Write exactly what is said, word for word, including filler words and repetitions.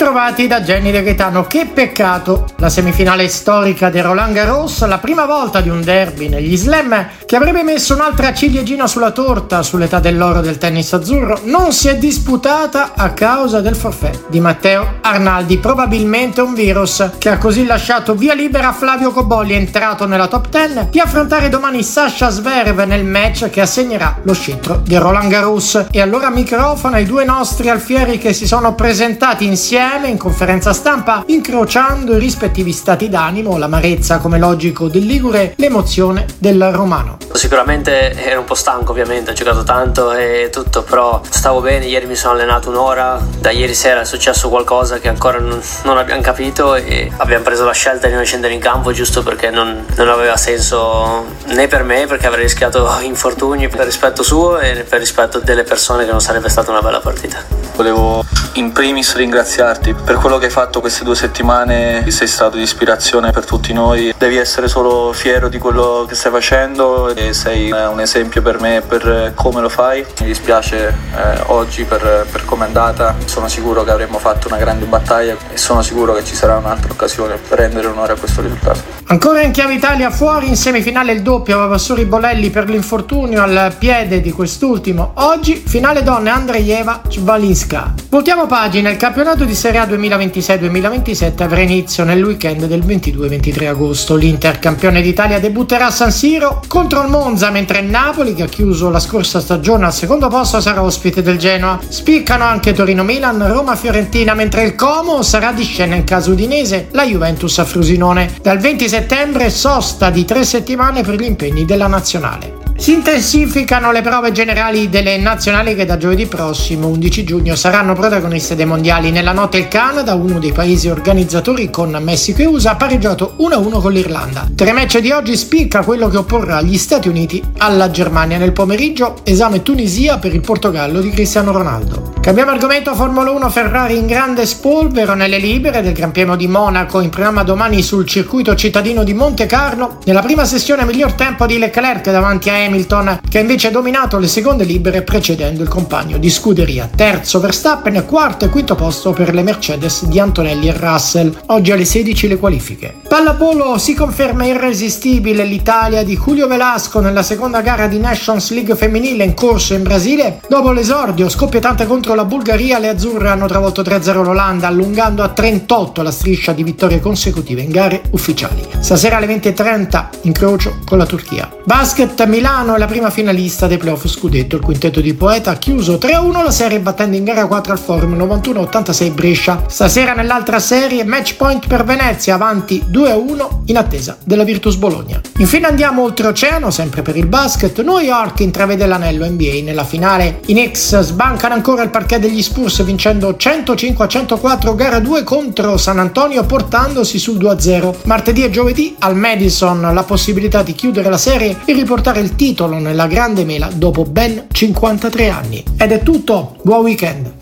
Bentrovati da Jenny De Gaetano. Che peccato, la semifinale storica di Roland Garros, la prima volta di un derby negli slam che avrebbe messo un'altra ciliegina sulla torta sull'età dell'oro del tennis azzurro, non si è disputata a causa del forfait di Matteo Arnaldi, probabilmente un virus che ha così lasciato via libera a Flavio Cobolli, entrato nella top dieci, di affrontare domani Sasha Zverev nel match che assegnerà lo scettro di Roland Garros. E allora microfono ai due nostri alfieri che si sono presentati insieme in conferenza stampa, incrociando i rispettivi stati d'animo, l'amarezza come logico del ligure, l'emozione del romano. Sicuramente ero un po' stanco, ovviamente ho giocato tanto e tutto, però stavo bene. Ieri mi sono allenato un'ora, da ieri sera è successo qualcosa che ancora non, non abbiamo capito e abbiamo preso la scelta di non scendere in campo giusto perché non, non aveva senso né per me, perché avrei rischiato infortuni, per rispetto suo e per rispetto delle persone, che non sarebbe stata una bella partita. Volevo in primis ringraziarti per quello che hai fatto queste due settimane, sei stato di ispirazione per tutti noi, devi essere solo fiero di quello che stai facendo e sei un esempio per me per come lo fai. Mi dispiace eh, oggi per, per come è andata, sono sicuro che avremmo fatto una grande battaglia e sono sicuro che ci sarà un'altra occasione per rendere onore a questo risultato. Ancora in chiave Italia, fuori in semifinale il doppio Vavassori Bolelli per l'infortunio al piede di quest'ultimo. Oggi finale donne Andreeva Svalinska. Voltiamo pagina, il campionato di Serie A duemilaventisei duemilaventisette avrà inizio nel weekend del ventidue ventitré agosto. L'Inter, campione d'Italia, debutterà a San Siro contro il Monza, mentre il Napoli, che ha chiuso la scorsa stagione al secondo posto, sarà ospite del Genoa. Spiccano anche Torino-Milan, Roma-Fiorentina, mentre il Como sarà di scena in casa udinese, la Juventus a Frosinone. Dal venti settembre sosta di tre settimane per gli impegni della nazionale. Si intensificano le prove generali delle nazionali che da giovedì prossimo, undici giugno, saranno protagoniste dei mondiali. Nella notte il Canada, uno dei paesi organizzatori con Messico e U S A, ha pareggiato uno a uno con l'Irlanda. Tre match di oggi spicca quello che opporrà gli Stati Uniti alla Germania. Nel pomeriggio esame Tunisia per il Portogallo di Cristiano Ronaldo. Cambiamo argomento, Formula uno, Ferrari in grande spolvero nelle libere del Gran Premio di Monaco, in programma domani sul circuito cittadino di Monte Carlo. Nella prima sessione miglior tempo di Leclerc davanti a Hamilton, che ha invece dominato le seconde libere precedendo il compagno di scuderia. Terzo Verstappen, quarto e quinto posto per le Mercedes di Antonelli e Russell. Oggi alle sedici le qualifiche. Pallavolo, si conferma irresistibile l'Italia di Julio Velasco nella seconda gara di Nations League femminile in corso in Brasile. Dopo l'esordio scoppiettante contro la Bulgaria, le azzurre hanno travolto tre a zero l'Olanda, allungando a trentotto la striscia di vittorie consecutive in gare ufficiali. Stasera alle venti e trenta incrocio con la Turchia. Basket, Milano è la prima finalista dei playoff scudetto. Il quintetto di Poeta ha chiuso tre a uno la serie battendo in gara quattro al Forum novantuno a ottantasei Brescia. Stasera nell'altra serie match point per Venezia, avanti due a uno in attesa della Virtus Bologna. Infine andiamo oltreoceano, sempre per il basket. New York intravede l'anello N B A nella finale. I Knicks sbancano ancora il parquet degli Spurs vincendo centocinque a centoquattro gara due contro San Antonio, portandosi sul due a zero. Martedì e giovedì al Madison la possibilità di chiudere la serie e riportare il titolo nella grande mela dopo ben cinquantatré anni. Ed è tutto, buon weekend!